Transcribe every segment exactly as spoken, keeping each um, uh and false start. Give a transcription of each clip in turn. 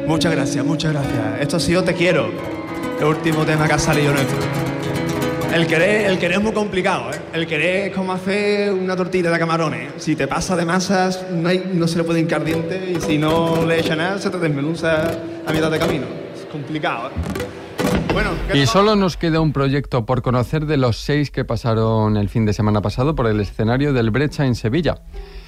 Muchas gracias, muchas gracias. Esto ha sido Te Quiero, el último tema que ha salido nuestro. El querer, el querer es muy complicado, ¿eh? El querer es como hacer una tortilla de camarones. Si te pasa de masas, no, hay, no se le puede hincar diente, y si no le echa nada, se te desmenuza a mitad de camino. Es complicado, ¿eh? Bueno, y solo nos queda un proyecto por conocer de los seis que pasaron el fin de semana pasado por el escenario del Brecha en Sevilla.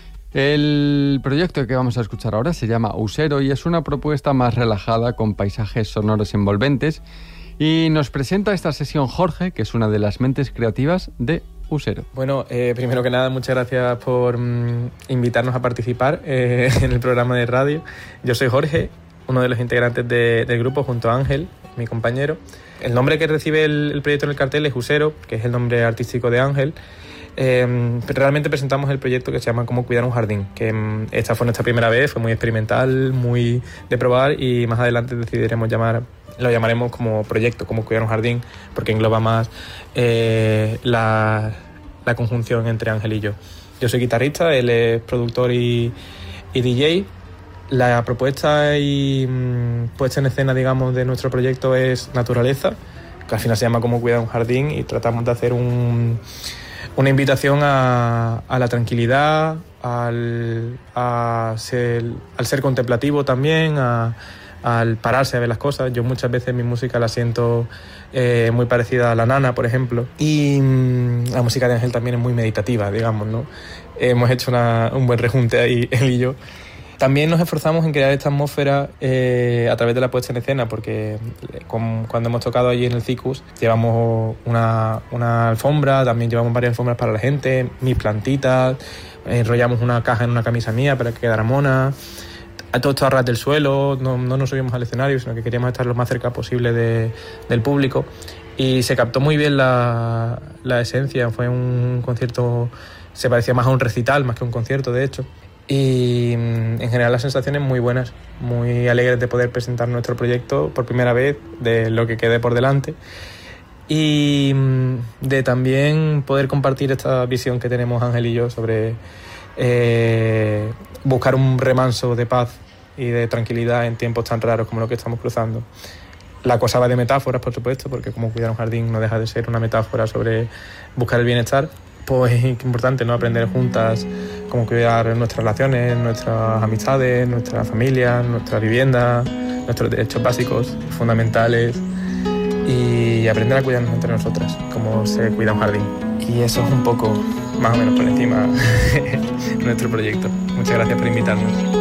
El proyecto que vamos a escuchar ahora se llama Usero y es una propuesta más relajada con paisajes sonoros envolventes. Y nos presenta esta sesión Jorge, que es una de las mentes creativas de Usero. Bueno, eh, primero que nada, muchas gracias por mm, invitarnos a participar eh, en el programa de radio. Yo soy Jorge, uno de los integrantes de, del grupo, junto a Ángel, mi compañero. El nombre que recibe el, el proyecto en el cartel es Usero, que es el nombre artístico de Ángel. Eh, realmente presentamos el proyecto que se llama Cómo cuidar un jardín, que mm, esta fue nuestra primera vez, fue muy experimental, muy de probar, y más adelante decidiremos llamar... Lo llamaremos como proyecto, Cómo cuidar un jardín, porque engloba más eh, la, la conjunción entre Ángel y yo. Yo soy guitarrista, él es productor y, y D J. La propuesta y mmm, puesta en escena, digamos, de nuestro proyecto es naturaleza, que al final se llama Cómo cuidar un jardín, y tratamos de hacer un, una invitación a, a la tranquilidad, al, a ser, al ser contemplativo también, a al pararse a ver las cosas. Yo muchas veces mi música la siento eh, muy parecida a la nana, por ejemplo, y mmm, la música de Ángel también es muy meditativa, digamos, ¿no? Hemos hecho una, un buen rejunte ahí, él y yo. También nos esforzamos en crear esta atmósfera eh, a través de la puesta en escena, porque con, cuando hemos tocado allí en el Cicus llevamos una, una alfombra, también llevamos varias alfombras para la gente, mis plantitas, enrollamos una caja en una camisa mía para que quedara mona. A todo esto a ras del suelo, no, no nos subimos al escenario, sino que queríamos estar lo más cerca posible de, del público, y se captó muy bien la, la esencia. Fue un concierto, se parecía más a un recital más que a un concierto, de hecho, y en general las sensaciones muy buenas, muy alegres de poder presentar nuestro proyecto por primera vez, de lo que quede por delante, y de también poder compartir esta visión que tenemos Ángel y yo sobre eh, buscar un remanso de paz y de tranquilidad en tiempos tan raros como los que estamos cruzando. La cosa va de metáforas, por supuesto, porque Cómo cuidar un jardín no deja de ser una metáfora sobre buscar el bienestar. Pues es importante, ¿no?, aprender juntas cómo cuidar nuestras relaciones, nuestras amistades, nuestra familia, nuestra vivienda, nuestros derechos básicos, fundamentales, y aprender a cuidarnos entre nosotras, como se cuida un jardín. Y eso es un poco, más o menos por encima, nuestro proyecto. Muchas gracias por invitarnos.